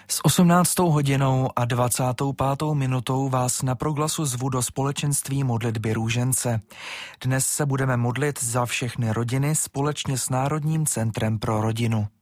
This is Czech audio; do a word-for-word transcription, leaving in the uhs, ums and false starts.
S osmnáctou hodinou a dvacátou pátou minutou vás na Proglasu zvu do společenství modlitby Růžence. Dnes se budeme modlit za všechny rodiny společně s Národním centrem pro rodinu.